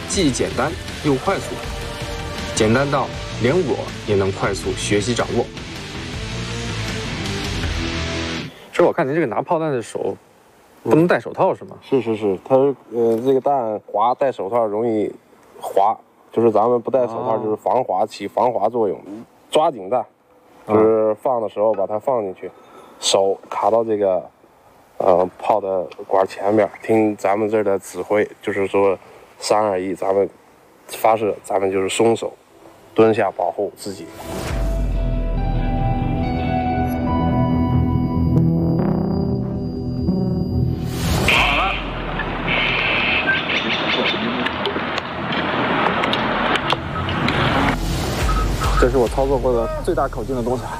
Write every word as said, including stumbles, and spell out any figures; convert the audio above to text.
既简单又快速，简单到连我也能快速学习掌握。这我看您这个拿炮弹的手不能戴手套是吗？ 是是是，它呃这个弹滑，戴手套容易滑，就是咱们不戴手套就是防滑，起防滑作用。抓紧弹，就是放的时候把它放进去，手卡到这个呃炮的管前面，听咱们这儿的指挥，就是说三二一，咱们发射，咱们就是松手，蹲下保护自己。 好了。 这是我操作过的最大口径的东西。